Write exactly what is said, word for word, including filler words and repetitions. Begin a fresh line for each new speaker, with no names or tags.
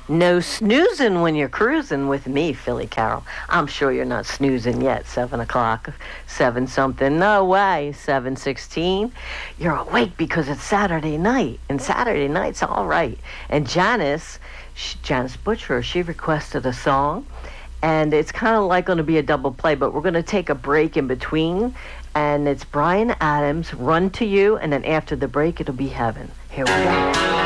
No snoozing when you're cruising with me, Philly Carroll. I'm sure you're not snoozing yet. Seven o'clock, seven something. No way. Seven sixteen. You're awake because it's Saturday night, and Saturday night's all right. And Janice, she, Janice Butcher, she requested a song, and it's kind of like going to be a double play, but we're going to take a break in between, and it's Bryan Adams, "Run to You," and then after the break, it'll be Heaven. Here we go.